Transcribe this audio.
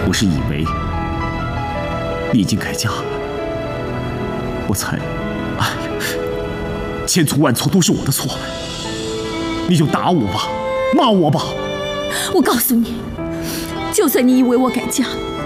不是以为你已经改嫁了，我才……哎，千错万错都是我的错，你就打我吧，骂我吧。 我告诉你，就算你以为我改嫁了，